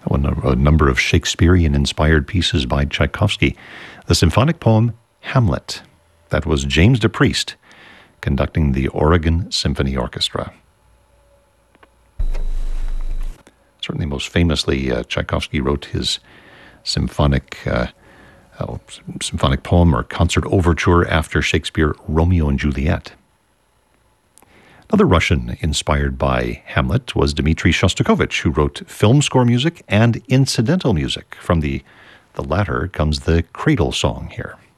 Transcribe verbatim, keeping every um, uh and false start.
a number of Shakespearean-inspired pieces by Tchaikovsky. The symphonic poem Hamlet. That was James DePriest conducting the Oregon Symphony Orchestra. Certainly most famously, uh, Tchaikovsky wrote his symphonic uh, uh, symphonic poem or concert overture after Shakespeare Romeo and Juliet. Another Russian inspired by Hamlet was Dmitri Shostakovich, who wrote film score music and incidental music. From the, the latter comes the Cradle Song here.